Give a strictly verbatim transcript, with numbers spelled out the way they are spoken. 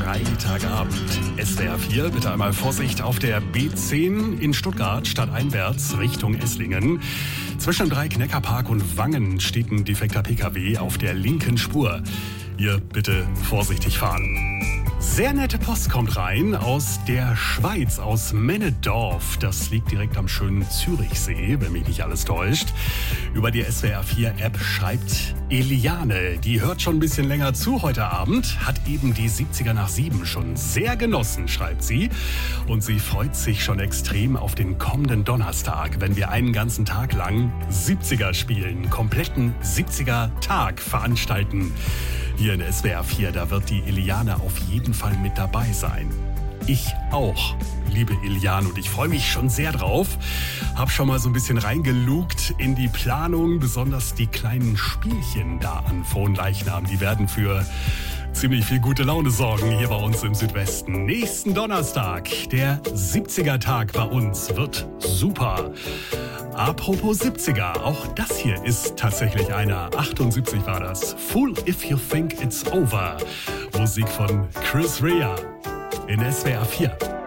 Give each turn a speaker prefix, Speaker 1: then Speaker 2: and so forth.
Speaker 1: Freitagabend. S W R vier, bitte einmal Vorsicht auf der B zehn in Stuttgart, stadteinwärts Richtung Esslingen. Zwischen Dreieck-Neckarpark und Wangen steht ein defekter P K W auf der linken Spur. Hier bitte vorsichtig fahren. Sehr nette Post kommt rein aus der Schweiz, aus Männedorf. Das liegt direkt am schönen Zürichsee, wenn mich nicht alles täuscht. Über die S W R vier App schreibt Eliane. Die hört schon ein bisschen länger zu heute Abend, hat eben die siebziger nach sieben schon sehr genossen, schreibt sie. Und sie freut sich schon extrem auf den kommenden Donnerstag, wenn wir einen ganzen Tag lang siebziger spielen, kompletten siebziger Tag veranstalten. Hier in S W R vier, da wird die Eliane auf jeden Fall mit dabei sein. Ich auch, liebe Eliane, und ich freue mich schon sehr drauf. Hab schon mal so ein bisschen reingelugt in die Planung, besonders die kleinen Spielchen da an Fronleichnam. Die werden für ziemlich viel gute Laune sorgen hier bei uns im Südwesten. Nächsten Donnerstag, der siebziger Tag bei uns, wird super. Apropos siebziger, auch das hier ist tatsächlich einer. achtundsiebzig war das. Fool if you think it's over. Musik von Chris Rea in S W R vier.